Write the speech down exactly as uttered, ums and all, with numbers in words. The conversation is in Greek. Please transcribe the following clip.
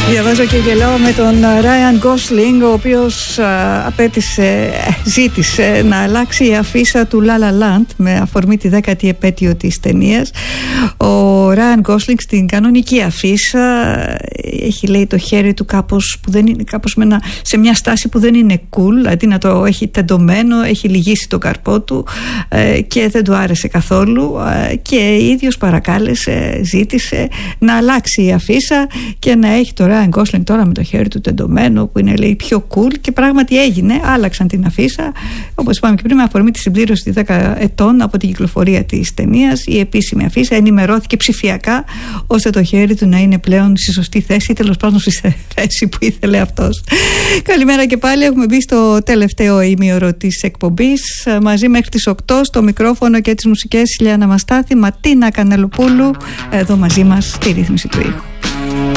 Διαβάζω και γελάω με τον Ράιαν Γκόσλινγκ, ο οποίος α, απέτησε, ζήτησε να αλλάξει η αφίσα του La La Land με αφορμή τη δέκατη επέτειο της ταινίας. Ο Ράιαν Γκόσλινγκ στην κανονική αφίσα έχει, λέει, το χέρι του κάπως, που δεν είναι, κάπως με ένα, σε μια στάση που δεν είναι cool, αντί να το έχει τεντωμένο, έχει λυγίσει τον καρπό του ε, και δεν του άρεσε καθόλου ε, και ίδιος παρακάλεσε, ζήτησε να αλλάξει η αφίσα και να έχει το Ράιαν Γκόσλινγκ τώρα με το χέρι του τεντωμένο, που είναι, λέει, πιο cool, και πράγματι έγινε, άλλαξαν την αφίσα, όπως είπαμε και πριν, με αφορμή τη συμπλήρωση δέκα ετών από την κυκλοφορία της ταινίας. Η επίσημη αφίσα ενημερώθηκε ψηφιακά ώστε το χέρι του να είναι πλέον στη σωστή θέση, τέλος πάντων στη θέση που ήθελε αυτός. Καλημέρα και πάλι, έχουμε μπει στο τελευταίο ημίωρο της εκπομπής, μαζί μέχρι τις οκτώ, στο μικρόφωνο και τις μουσικές Ηλιάνα Μαστάθη, Ματίνα Κανελοπούλου εδώ μαζί μας στη ρύθμιση του ήχου.